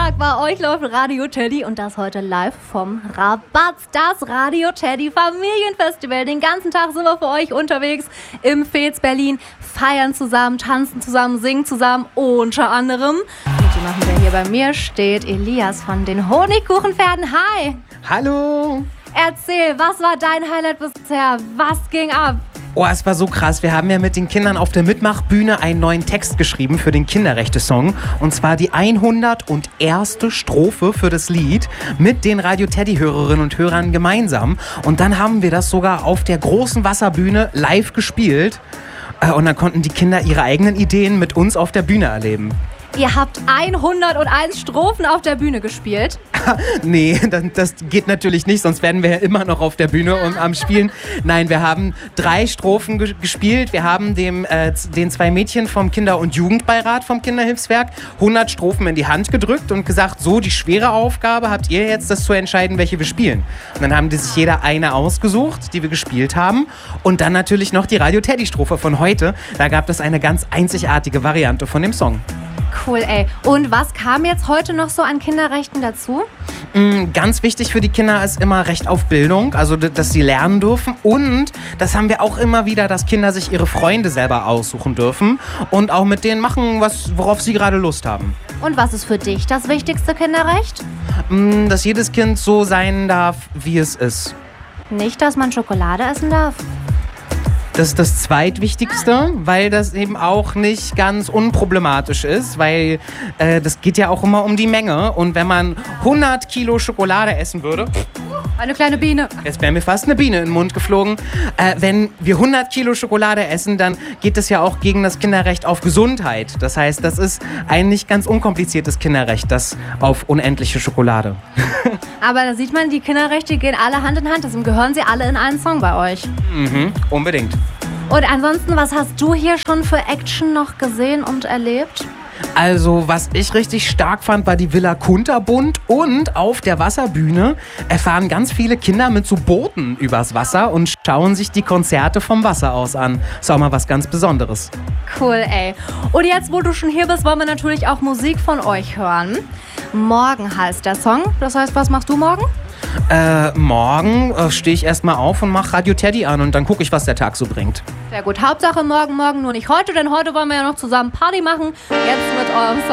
Tag, bei euch läuft Radio Teddy und das heute live vom Rabatz, das Radio Teddy Familienfestival. Den ganzen Tag sind wir für euch unterwegs im Fez Berlin, feiern zusammen, tanzen zusammen, singen zusammen, unter anderem. Und die machen wir hier bei mir, steht Elias von den Honigkuchenpferden. Hi! Hallo! Erzähl, was war dein Highlight bisher? Was ging ab? Oh, es war so krass. Wir haben ja mit den Kindern auf der Mitmachbühne einen neuen Text geschrieben für den Kinderrechte-Song. Und zwar die 101. Strophe für das Lied mit den Radio Teddy-Hörerinnen und Hörern gemeinsam. Und dann haben wir das sogar auf der großen Wasserbühne live gespielt. Und dann konnten die Kinder ihre eigenen Ideen mit uns auf der Bühne erleben. Ihr habt 101 Strophen auf der Bühne gespielt. Nee, das geht natürlich nicht, sonst wären wir ja immer noch auf der Bühne und am Spielen. Nein, wir haben 3 Strophen gespielt. Wir haben den 2 Mädchen vom Kinder- und Jugendbeirat vom Kinderhilfswerk 100 Strophen in die Hand gedrückt und gesagt, so, die schwere Aufgabe habt ihr jetzt, das zu entscheiden, welche wir spielen. Und dann haben die sich jeder eine ausgesucht, die wir gespielt haben. Und dann natürlich noch die Radio Teddy-Strophe von heute. Da gab es eine ganz einzigartige Variante von dem Song. Cool, ey. Und was kam jetzt heute noch so an Kinderrechten dazu? Ganz wichtig für die Kinder ist immer Recht auf Bildung, also dass sie lernen dürfen. Und das haben wir auch immer wieder, dass Kinder sich ihre Freunde selber aussuchen dürfen und auch mit denen machen, worauf sie gerade Lust haben. Und was ist für dich das wichtigste Kinderrecht? Dass jedes Kind so sein darf, wie es ist. Nicht, dass man Schokolade essen darf? Das ist das Zweitwichtigste, weil das eben auch nicht ganz unproblematisch ist, weil das geht ja auch immer um die Menge. Und wenn man 100 Kilo Schokolade essen würde... Eine kleine Biene. Jetzt wäre mir fast eine Biene in den Mund geflogen. Wenn wir 100 Kilo Schokolade essen, dann geht das ja auch gegen das Kinderrecht auf Gesundheit. Das heißt, das ist ein nicht ganz unkompliziertes Kinderrecht, das auf unendliche Schokolade. Aber da sieht man, die Kinderrechte gehen alle Hand in Hand. Deswegen gehören sie alle in einen Song bei euch. Unbedingt. Und ansonsten, was hast du hier schon für Action noch gesehen und erlebt? Also, was ich richtig stark fand, war die Villa Kunterbund und auf der Wasserbühne erfahren ganz viele Kinder mit so Booten übers Wasser und schauen sich die Konzerte vom Wasser aus an. Ist auch mal was ganz Besonderes. Cool, ey. Und jetzt, wo du schon hier bist, wollen wir natürlich auch Musik von euch hören. Morgen heißt der Song. Das heißt, was machst du morgen? Morgen stehe ich erstmal auf und mache Radio Teddy an und dann gucke ich, was der Tag so bringt. Sehr gut. Hauptsache morgen, nur nicht heute, denn heute wollen wir ja noch zusammen Party machen. Jetzt mit eurem Song.